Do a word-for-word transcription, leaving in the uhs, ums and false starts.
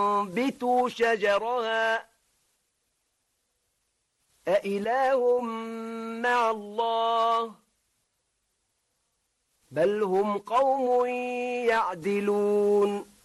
تنبت شجرها أإله مع الله بل هم قوم يعدلون